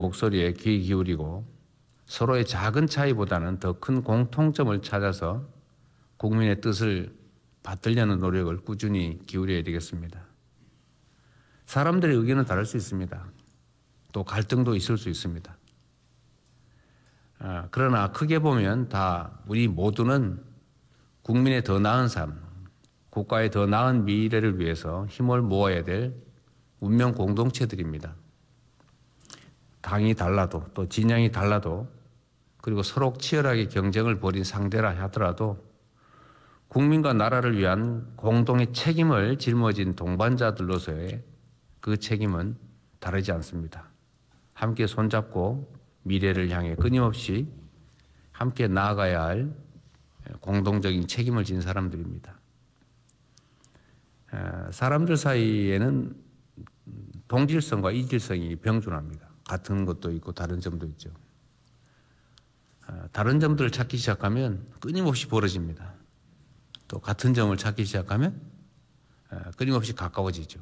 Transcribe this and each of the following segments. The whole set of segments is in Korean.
목소리에 귀 기울이고 서로의 작은 차이보다는 더 큰 공통점을 찾아서 국민의 뜻을 받들려는 노력을 꾸준히 기울여야 되겠습니다. 사람들의 의견은 다를 수 있습니다. 또 갈등도 있을 수 있습니다. 그러나 크게 보면 다 우리 모두는 국민의 더 나은 삶, 국가의 더 나은 미래를 위해서 힘을 모아야 될 운명 공동체들입니다. 당이 달라도 또 진영이 달라도 그리고 서로 치열하게 경쟁을 벌인 상대라 하더라도 국민과 나라를 위한 공동의 책임을 짊어진 동반자들로서의 그 책임은 다르지 않습니다. 함께 손잡고 미래를 향해 끊임없이 함께 나아가야 할 공동적인 책임을 진 사람들입니다. 사람들 사이에는 동질성과 이질성이 병존합니다. 같은 것도 있고 다른 점도 있죠. 다른 점들을 찾기 시작하면 끊임없이 벌어집니다. 또 같은 점을 찾기 시작하면 끊임없이 가까워지죠.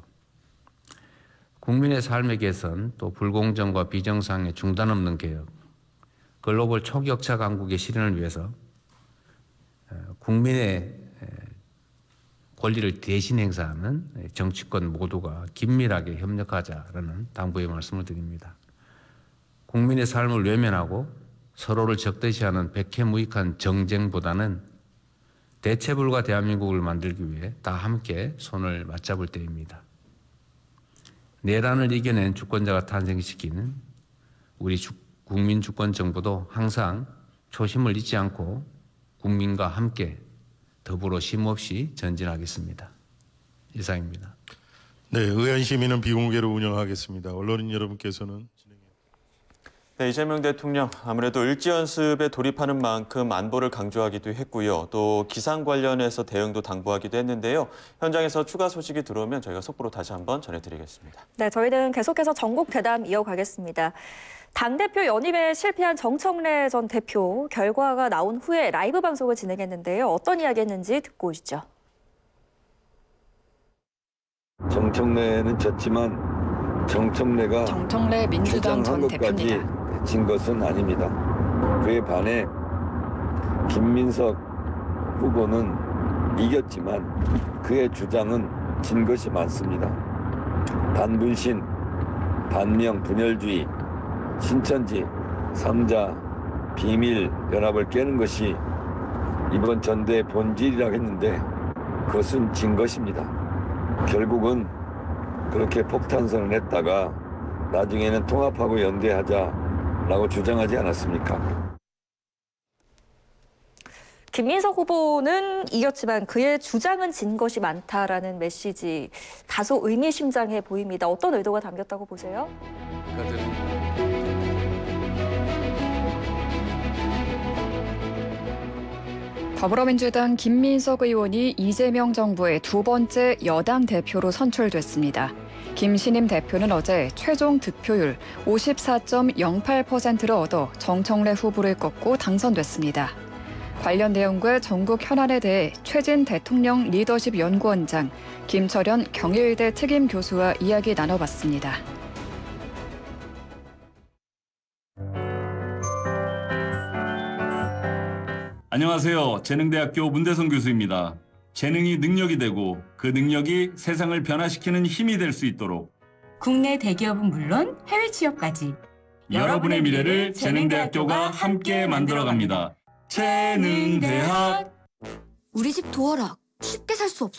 국민의 삶의 개선, 또 불공정과 비정상의 중단 없는 개혁, 글로벌 초격차 강국의 실현을 위해서 국민의 권리를 대신 행사하는 정치권 모두가 긴밀하게 협력하자라는 당부의 말씀을 드립니다. 국민의 삶을 외면하고 서로를 적대시하는 백해무익한 정쟁보다는 대체불가 대한민국을 만들기 위해 다 함께 손을 맞잡을 때입니다. 내란을 이겨낸 주권자가 탄생시키는 우리 국민 주권 정부도 항상 초심을 잊지 않고 국민과 함께 더불어 쉼없이 전진하겠습니다. 이상입니다. 네, 의안시민은 비공개로 운영하겠습니다. 언론인 여러분께서는 네, 이재명 대통령 아무래도 을지연습에 돌입하는 만큼 안보를 강조하기도 했고요. 또 기상 관련해서 대응도 당부하기도 했는데요. 현장에서 추가 소식이 들어오면 저희가 속보로 다시 한번 전해드리겠습니다. 네, 저희는 계속해서 전국 대담 이어가겠습니다. 당대표 연임에 실패한 정청래 전 대표 결과가 나온 후에 라이브 방송을 진행했는데요. 어떤 이야기했는지 듣고 오시죠. 정청래는 졌지만 정청래 민주당 전 대표입니다. 진 것은 아닙니다. 그에 반해 김민석 후보는 이겼지만 그의 주장은 진 것이 많습니다. 반분신, 반명, 분열주의, 신천지, 3자, 비밀 연합을 깨는 것이 이번 전대의 본질이라고 했는데 그것은 진 것입니다. 결국은 그렇게 폭탄선을 했다가 나중에는 통합하고 연대하자라고 주장하지 않았습니까? 김민석 후보는 이겼지만 그의 주장은 진 것이 많다라는 메시지 다소 의미심장해 보입니다. 어떤 의도가 담겼다고 보세요? 더불어민주당 김민석 의원이 이재명 정부의 두 번째 여당 대표로 선출됐습니다. 김신임 대표는 어제 최종 득표율 54.08%를 얻어 정청래 후보를 꺾고 당선됐습니다. 관련 내용과 전국 현안에 대해 최진 대통령 리더십 연구원장, 김철현 경희의대 특임 교수와 이야기 나눠봤습니다. 안녕하세요. 재능대학교 문대성 교수입니다. 재능이 능력이 되고 그 능력이 세상을 변화시키는 힘이 될 수 있도록 국내 대기업은 물론 해외 취업까지 여러분의 미래를 재능대학교가 함께 만들어갑니다. 재능대학. 우리 집 도어락 쉽게 살 수 없어.